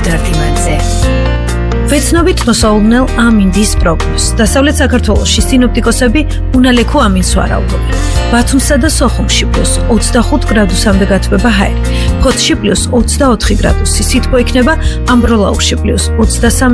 მდიდარ დიმანზე. ვეცნობით მოსაუბრნელ ამინდის პროგნოზს. დასავლეთ საქართველოში სინოპტიკოსები უნალექო ამინს ვარაუდობენ. ბათუმსა და სოხუმში +25 გრადუსამდე გათბება ჰაერი. ფოთში +24 გრადუსი. სითბო იქნება ამბროლაურში +23